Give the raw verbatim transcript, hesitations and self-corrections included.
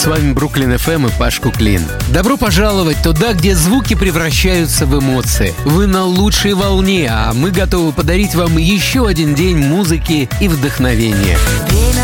С вами Бруклин эф эм и Паш Куклин. Добро пожаловать туда, где звуки превращаются в эмоции. Вы на лучшей волне, а мы готовы подарить вам еще один день музыки и вдохновения. Время